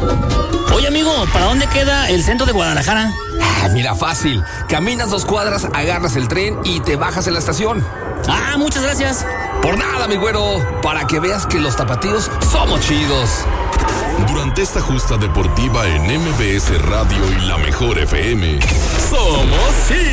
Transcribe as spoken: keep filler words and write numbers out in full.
Oye, amigo, ¿para dónde queda el centro de Guadalajara? Ah, mira, fácil. Caminas dos cuadras, agarras el tren y te bajas en la estación. Ah, muchas gracias. Por nada, mi güero. Para que veas que los tapatíos somos chidos. Durante esta justa deportiva en M B S Radio y La Mejor F M, somos chidos.